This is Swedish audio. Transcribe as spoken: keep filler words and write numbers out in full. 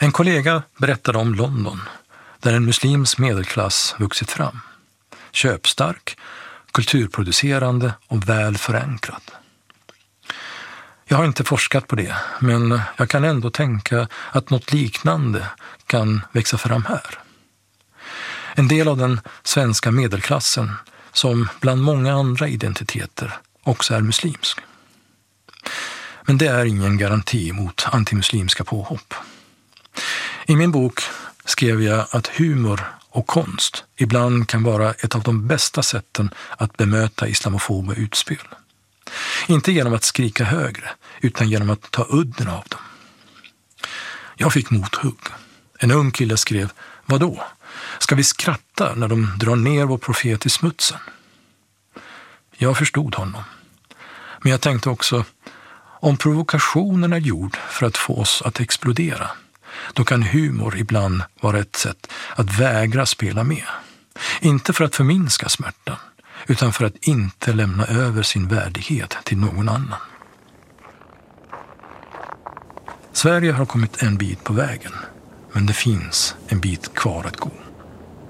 En kollega berättade om London, där en muslims medelklass vuxit fram. Köpstark, kulturproducerande och väl förankrad. Jag har inte forskat på det, men jag kan ändå tänka att något liknande kan växa fram här. En del av den svenska medelklassen, som bland många andra identiteter också är muslimsk. Men det är ingen garanti mot antimuslimska påhopp. I min bok skrev jag att humor och konst ibland kan vara ett av de bästa sätten att bemöta islamofoba utspel. Inte genom att skrika högre, utan genom att ta udden av dem. Jag fick mothugg. En ung kille skrev: "Vadå? Ska vi skratta när de drar ner vår profet i smutsen?" Jag förstod honom. Men jag tänkte också, om provokationen är gjord för att få oss att explodera, då kan humor ibland vara ett sätt att vägra spela med. Inte för att förminska smärtan, utan för att inte lämna över sin värdighet till någon annan. Sverige har kommit en bit på vägen, men det finns en bit kvar att gå.